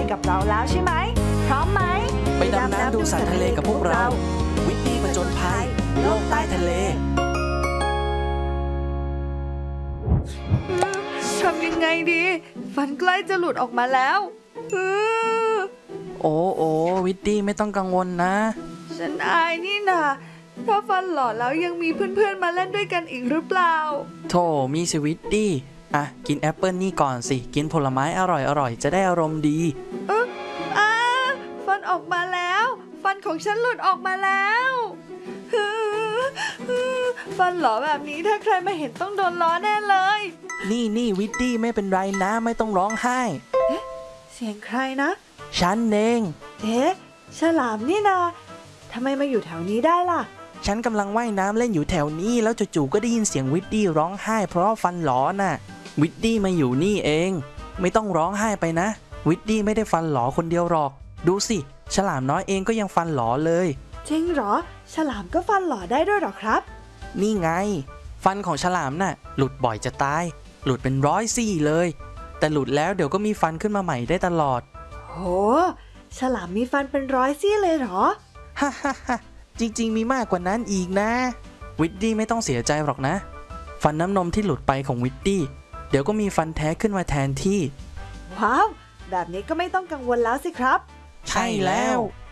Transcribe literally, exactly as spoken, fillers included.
กับเราแล้วใช่ไหมพร้อมไหมไปดำน้ำดูสัตว์ทะเลกับพวกเราวิตตี้ผจญภัยโลกใต้ทะเลทำยังไงดีฟันใกล้จะหลุดออกมาแล้วโอ้โอ้วิตตี้ไม่ต้องกังวลนะฉันอายนี่นาถ้าฟันหล่อแล้วยังมีเพื่อนๆมาเล่นด้วยกันอีกหรือเปล่าโธ่มีสิวิตตี้อ่ะกินแอปเปิลนี่ก่อนสิกินผลไม้อร่อยอร่อยจะได้อารมณ์ดีเอออ่าฟันออกมาแล้วฟันของฉันหลุดออกมาแล้วฟันหล่อแบบนี้ถ้าใครมาเห็นต้องโดนล้อแน่เลยนี่นี่วิตตี้ไม่เป็นไรนะไม่ต้องร้องไห้เอ๊ะเสียงใครนะฉันเองเอ๊ะฉลามนี่นาทำไมมาอยู่แถวนี้ได้ล่ะฉันกำลังว่ายน้ำเล่นอยู่แถวนี้แล้วจู่ๆก็ได้ยินเสียงวิตตี้ร้องไห้เพราะฟันหลอน่ะวิตตี้มาอยู่นี่เองไม่ต้องร้องไห้ไปนะวิตตี้ไม่ได้ฟันหลอคนเดียวหรอกดูสิฉลามน้อยเองก็ยังฟันหลอเลยจริงเหรอฉลามก็ฟันหลอได้ด้วยหรอครับนี่ไงฟันของฉลามน่ะหลุดบ่อยจะตายหลุดเป็นร้อยซี่เลยแต่หลุดแล้วเดี๋ยวก็มีฟันขึ้นมาใหม่ได้ตลอดโหฉลามมีฟันเป็นร้อยซี่เลยเหรอฮ่าฮ่าฮ่าจริงๆมีมากกว่านั้นอีกนะวิตตี้ไม่ต้องเสียใจหรอกนะฟันน้ำนมที่หลุดไปของวิตตี้เดี๋ยวก็มีฟันแท้ขึ้นมาแทนที่ว้าวแบบนี้ก็ไม่ต้องกังวลแล้วสิครับใช่แล้ว